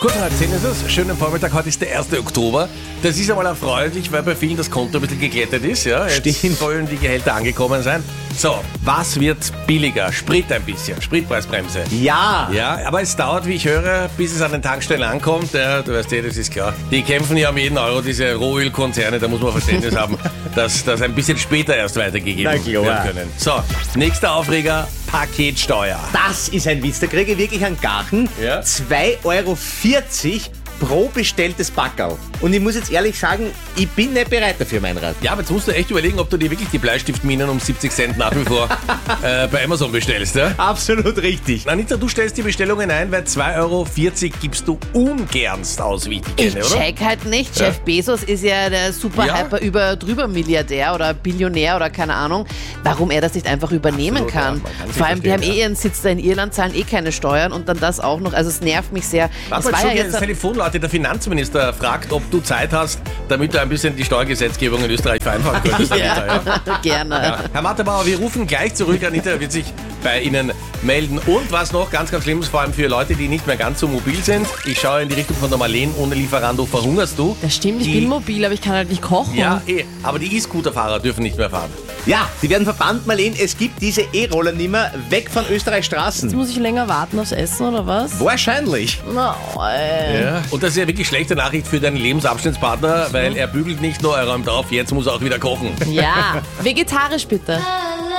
Kurz nach 10 ist es. Schönen Vormittag. Heute ist der 1. Oktober. Das ist einmal erfreulich, weil bei vielen das Konto ein bisschen geglättet ist. Ja? Jetzt sollen die Gehälter angekommen sein. So, was wird billiger? Sprit ein bisschen. Spritpreisbremse. Ja. Ja, aber es dauert, wie ich höre, bis es an den Tankstellen ankommt. Ja, du weißt das ist klar. Die kämpfen ja um jeden Euro, diese Rohölkonzerne. Da muss man Verständnis haben, dass das ein bisschen später erst weitergegeben werden können. So, nächster Aufreger. Paketsteuer. Das ist ein Witz. Da kriege ich wirklich einen Garten. Ja. 2,40 Euro pro bestelltes Packerl. Und ich muss jetzt ehrlich sagen, ich bin nicht bereit dafür, Meinrad. Ja, aber jetzt musst du echt überlegen, ob du dir wirklich die Bleistiftminen um 70 Cent nach wie vor bei Amazon bestellst. Ja? Absolut richtig. Anita, du stellst die Bestellungen ein, weil 2,40 Euro gibst du ungernst aus, wie ich die kenne, Ich oder? check halt nicht. Jeff Bezos ist ja der super Ja. hyper drüber Milliardär oder Billionär oder keine Ahnung, warum er das nicht einfach übernehmen Absolut, kann. ja, man kann sich Vor allem, die haben verstehen, ihren Sitz da in Irland, zahlen keine Steuern und dann das auch noch. Also es nervt mich sehr. Warte Es mal, war ja schon jetzt das Telefon, Leute, der Finanzminister fragt, ob du Zeit hast, damit du ein bisschen die Steuergesetzgebung in Österreich vereinfachen könntest. Anita, ja? gerne. Ja. Herr Matterbauer, wir rufen gleich zurück. Anita wird sich bei Ihnen melden. Und was noch ganz, ganz schlimm ist, vor allem für Leute, die nicht mehr ganz so mobil sind. Ich schaue in die Richtung von der Marlene. Ohne Lieferando verhungerst du. Das stimmt, ich Die- bin mobil, aber ich kann halt nicht kochen. Ja, aber die E-Scooter-Fahrer dürfen nicht mehr fahren. Ja, die werden verbannt, Marlene. Es gibt diese E-Roller nicht mehr. Weg von Österreichs Jetzt Straßen. muss ich länger warten aufs Essen, oder was? Wahrscheinlich. Na, Ja. Und das ist ja wirklich schlechte Nachricht für deinen Lebensabschnittspartner, weil er bügelt nicht nur, er räumt auf, jetzt muss er auch wieder kochen. ja. Vegetarisch bitte.